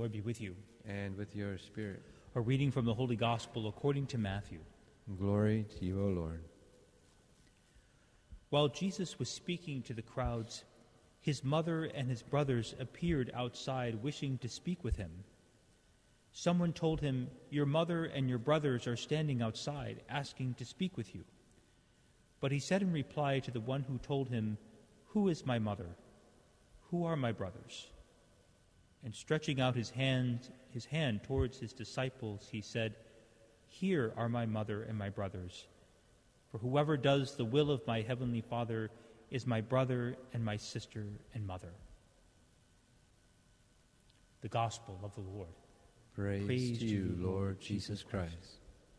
Lord be with you. And with your spirit. A reading from the Holy Gospel according to Matthew. Glory to you, O Lord. While Jesus was speaking to the crowds, his mother and his brothers appeared outside wishing to speak with him. Someone told him, "Your mother and your brothers are standing outside asking to speak with you." But he said in reply to the one who told him, "Who is my mother? Who are my brothers?" And stretching out his hand towards his disciples, he said, "Here are my mother and my brothers. For whoever does the will of my heavenly Father is my brother and my sister and mother." The Gospel of the Lord. Praise to you, Lord Jesus Christ.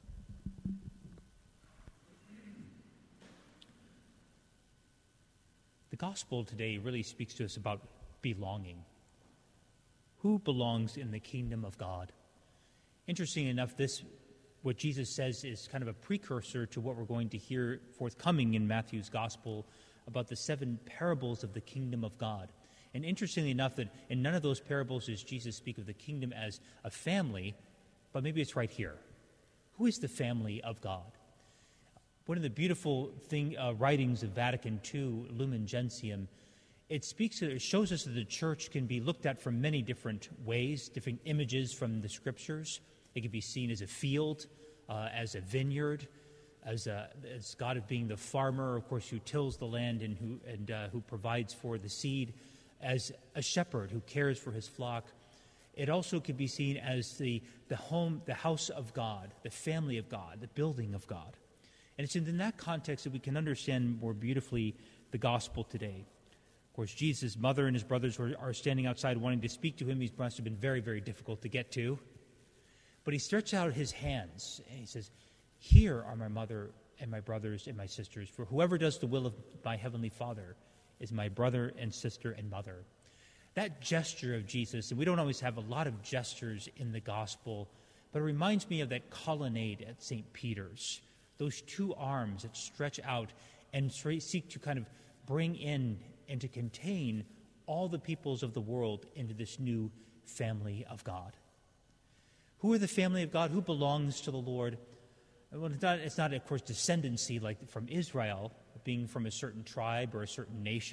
The Gospel today really speaks to us about belonging. Who belongs in the kingdom of God? Interesting enough, what Jesus says is kind of a precursor to what we're going to hear forthcoming in Matthew's Gospel about the 7 parables of the kingdom of God. And interestingly enough, that in none of those parables does Jesus speak of the kingdom as a family, but maybe it's right here. Who is the family of God? One of the beautiful writings of Vatican II, Lumen Gentium, it shows us that the church can be looked at from many different ways, different images from the scriptures. It can be seen as a field, as a vineyard, as God being the farmer, of course, who tills the land and who provides for the seed, as a shepherd who cares for his flock. It also could be seen as the home, the house of God, the family of God, the building of God. And it's in that context that we can understand more beautifully the gospel today. Of course, Jesus' mother and his brothers are standing outside wanting to speak to him. He must have been very, very difficult to get to. But he stretches out his hands and he says, "Here are my mother and my brothers and my sisters. For whoever does the will of my heavenly Father is my brother and sister and mother." That gesture of Jesus, and we don't always have a lot of gestures in the gospel, but it reminds me of that colonnade at St. Peter's. Those 2 arms that stretch out and seek to kind of bring in and to contain all the peoples of the world into this new family of God. Who are the family of God? Who belongs to the Lord? Well, it's not, of course, descendancy like from Israel, being from a certain tribe or a certain nation.